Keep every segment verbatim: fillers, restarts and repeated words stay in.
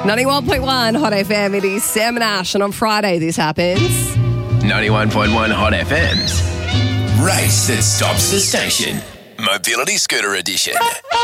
ninety-one point one Hot F M, it is Sam and Ash, and on Friday this happens. ninety-one point one Hot F M's Race That Stops the Station. Mobility Scooter Edition.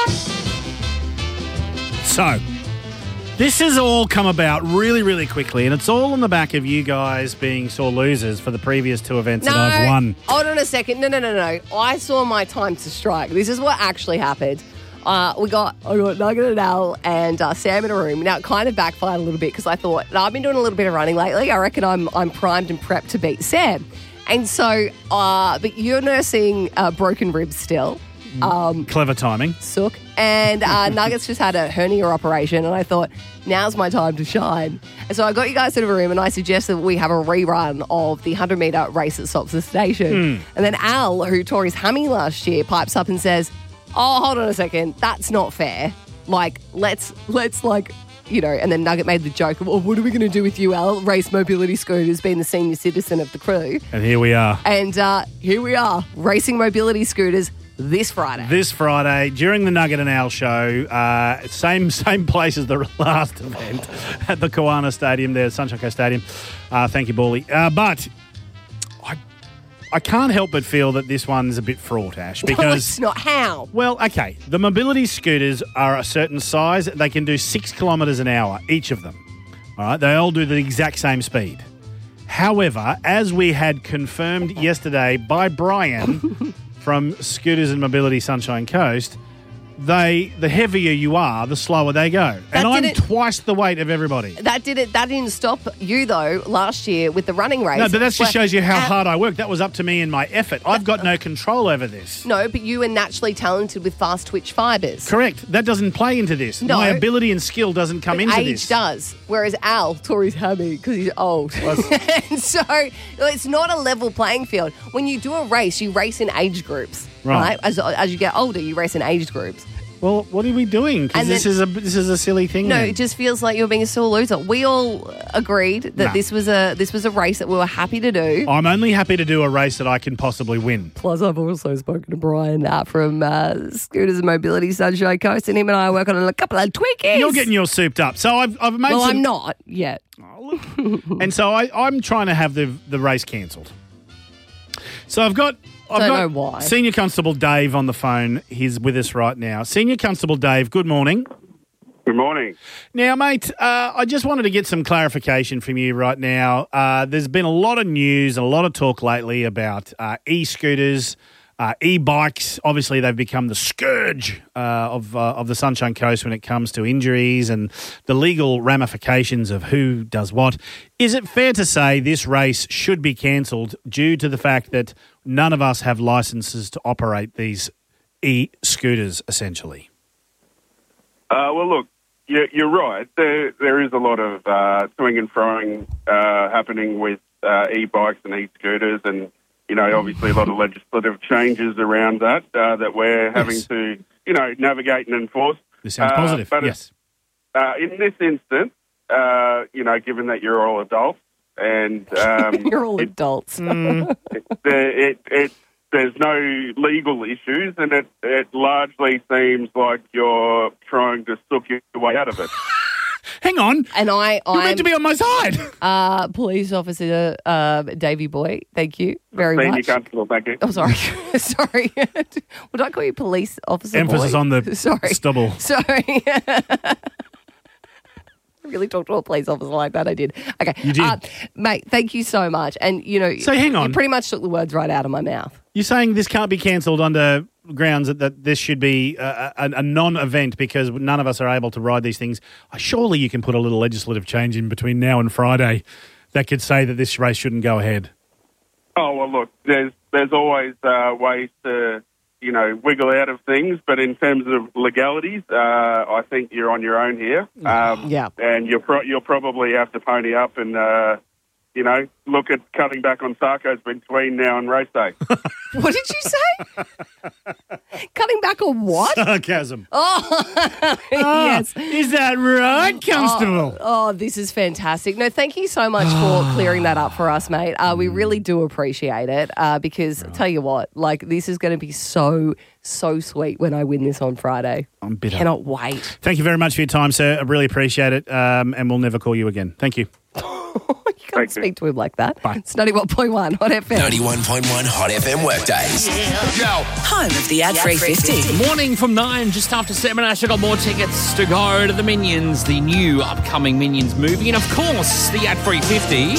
So, this has all come about really, really quickly, and it's all on the back of you guys being sore losers for the previous two events No, that I've won. hold on a second. No, no, no, no. I saw my time to strike. This is what actually happened. Uh, we got I got Nugget and Al and uh, Sam in a room. Now, it kind of backfired a little bit because I thought, I've been doing a little bit of running lately. I reckon I'm I'm primed and prepped to beat Sam. And so, uh, but you're nursing uh, broken ribs still. Um, Clever timing. Sook. And uh, Nuggets just had a hernia operation, and I thought, now's my time to shine. And so I got you guys into a room, and I suggested we have a rerun of the one hundred metre race that stops the station. Mm. And then Al, who tore his hammy last year, pipes up and says, oh, hold on a second, that's not fair. Like, let's, let's like, you know, and then Nugget made the joke of, well, what are we going to do with you, Al? Race mobility scooters, being the senior citizen of the crew. And here we are. And uh, here we are, racing mobility scooters this Friday. This Friday, during the Nugget and Al show, uh, same same place as the last event at the Kiwana Stadium there, Sunshine Coast Stadium. Uh, thank you, Bally. Uh, but I I can't help but feel that this one's a bit fraught, Ash, because... No, it's not. How? Well, okay, the mobility scooters are a certain size. They can do six kilometres an hour, each of them. All right, they all do the exact same speed. However, as we had confirmed yesterday by Brian... from Scooters and Mobility Sunshine Coast, they the heavier you are, the slower they go. That and I'm didn't- twice the weight of everybody. That didn't that didn't stop you though last year with the running race. No, but that just Where- shows you how uh, hard I work. That was up to me and my effort. I've got no control over this. No, but you are naturally talented with fast twitch fibres. Correct. That doesn't play into this. No. My ability and skill doesn't come But into age this. does, whereas Al tore his hammy because he's old. And so it's not a level playing field. When you do a race, you race in age groups, Right. right? As, as you get older, you race in age groups. Well, what are we doing? Because And this then- is a this is a silly thing. No, then. it just feels like you're being a sore loser. We all agreed that No. this was a this was a race that we were happy to do. I'm only happy to do a race that I can possibly win. Plus, I've also spoken to Brian uh, from uh, Scooters and Mobility Sunshine Coast, and him and I are working on a couple of tweakies. You're getting yours souped up. So I've I've made Well, some... I'm not yet. And so I, I'm trying to have the the race cancelled. So I've got I've Don't got know why. Senior Constable Dave on the phone. He's with us right now. Senior Constable Dave, good morning. Good morning. Now, mate, uh, I just wanted to get some clarification from you right now. Uh, there's been a lot of news, a lot of talk lately about uh, e-scooters, uh, e-bikes. Obviously, they've become the scourge uh, of uh, of the Sunshine Coast when it comes to injuries and the legal ramifications of who does what. Is it fair to say this race should be cancelled due to the fact that none of us have licenses to operate these e-scooters, essentially? Uh, well, look, you're, you're right. There, there is a lot of uh, toing and froing uh, happening with uh, e-bikes and e-scooters, and you know, obviously, a lot of legislative changes around that uh, that we're having Yes. to, you know, navigate and enforce. This sounds Uh, positive. but Yes. Uh, in this instance, uh, you know, given that you're all adults and um, You're all it, adults. Mm. it, it, it, there's no legal issues, and it, it largely seems like you're trying to suck your way out of it. Hang on. And I, You're I'm meant to be on my side. uh, police officer uh, Davey Boy. Thank you very Senior much. Constable, thank you. Oh, sorry. Sorry. Would I call you police officer Emphasis boy? on the Sorry. stubble. Sorry. I really talked to a police officer like that. I did. Okay. You did. Uh, mate, thank you so much. And, you know, So hang on. you pretty much took the words right out of my mouth. You're saying this can't be cancelled under grounds that, that this should be a, a, a non-event because none of us are able to ride these things. Uh, Surely you can put a little legislative change in between now and Friday that could say that this race shouldn't go ahead. Oh, well, look, there's there's always uh, ways to, you know, wiggle out of things, but in terms of legalities, uh, I think you're on your own here. Um, Yeah. And you'll, pro- you'll probably have to pony up and, uh, you know, look at cutting back on sarcos between now and race day. What did you say? Cutting back on what? Sarcasm. Oh, yes. Is that right, Constable? Oh, this is fantastic. No, thank you so much for clearing that up for us, mate. Uh, we really do appreciate it uh, because, right. tell you what, like this is going to be so, so sweet when I win this on Friday. I'm bitter. Cannot wait. Thank you very much for your time, sir. I really appreciate it, um, and we'll never call you again. Thank you. You can't Thank speak you. to him like that. Bye. It's ninety-one point one Hot F M. ninety-one point one Hot F M Workdays. Go. Home of the Ad-Free fifty. Morning from nine, just after seven. Ash, I got more tickets to go to the Minions, the new upcoming Minions movie, and of course, the Ad-Free fifty.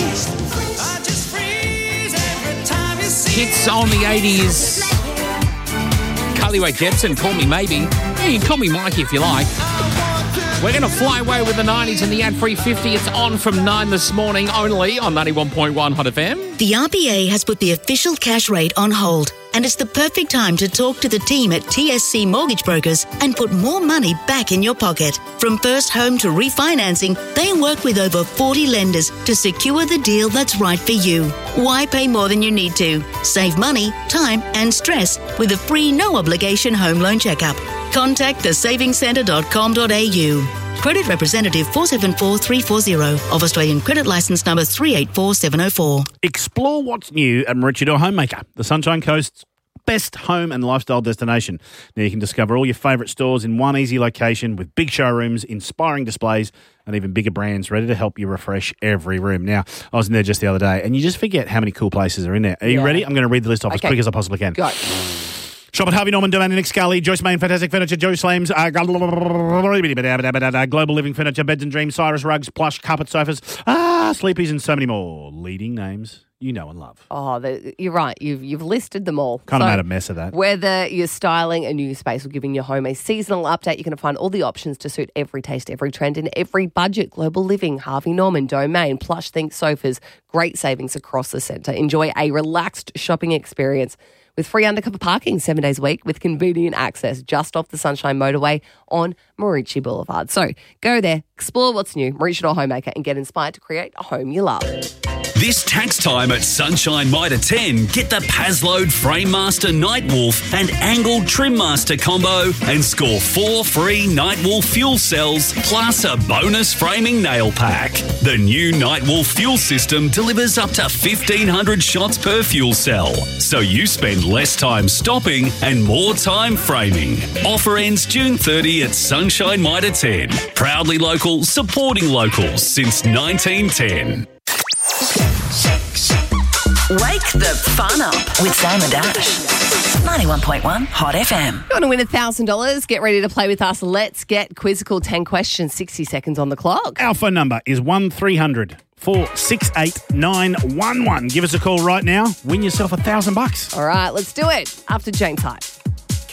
Hits on the eighties. Carly Rae Jepsen, Call Me Maybe. Yeah, you can call me Mikey if you like. We're going to fly away with the nineties and the Ad-Free fifty. It's on from nine this morning only on ninety-one point one Hot F M. The R B A has put the official cash rate on hold, and it's the perfect time to talk to the team at T S C Mortgage Brokers and put more money back in your pocket. From first home to refinancing, they work with over forty lenders to secure the deal that's right for you. Why pay more than you need to? Save money, time and stress with a free no-obligation home loan checkup. Contact the savings centre dot com dot a u. Credit representative four seven four three four zero of Australian Credit Licence number three eight four seven zero four. Explore what's new at Maroochydore Homemaker, the Sunshine Coast's best home and lifestyle destination. Now you can discover all your favourite stores in one easy location with big showrooms, inspiring displays and even bigger brands ready to help you refresh every room. Now, I was in there just the other day and you just forget how many cool places are in there. Are you Yeah. ready? I'm going to read the list off Okay. as quick as I possibly can. Go. Shop at Harvey Norman, Domain and Nick Scully, Joyce Main, Fantastic Furniture, Joe Slams, uh, Global Living Furniture, Beds and Dreams, Cyrus Rugs, Plush, Carpet Sofas, ah, Sleepies and so many more. Leading names you know and love. Oh, the, you're right. You've you've listed them all. Kind of So made a mess of that. Whether you're styling a new space or giving your home a seasonal update, you're going to find all the options to suit every taste, every trend, and every budget. Global Living, Harvey Norman, Domain, Plush Think Sofas. Great savings across the centre. Enjoy a relaxed shopping experience with free undercover parking seven days a week with convenient access just off the Sunshine Motorway on Maroochy Boulevard. So go there, explore what's new, Maroochydore Homemaker, and get inspired to create a home you love. This tax time at Sunshine Mitre ten, get the Pasload Framemaster Nightwolf and Angled Trimmaster combo and score four free Nightwolf fuel cells plus a bonus framing nail pack. The new Nightwolf fuel system delivers up to fifteen hundred shots per fuel cell, so you spend less time stopping and more time framing. Offer ends June thirtieth at Sunshine Mitre ten. Proudly local, supporting locals since nineteen ten. Wake the fun up with Sam and Ash. ninety-one point one Hot F M. You want to win one thousand dollars? Get ready to play with us. Let's get quizzical. ten questions, sixty seconds on the clock. Our phone number is one three hundred four six eight nine one one. Give us a call right now. Win yourself a thousand bucks. All right, let's do it. After James Hype.